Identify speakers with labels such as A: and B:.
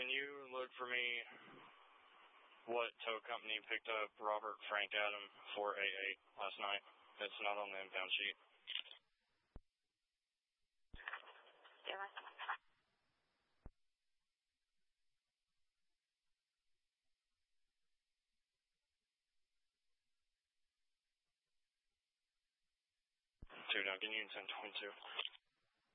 A: can you look for me what tow company picked up Robert Frank Adam 488 last night? It's not on the impound sheet.
B: Yeah.
A: 2 down, can you 1022?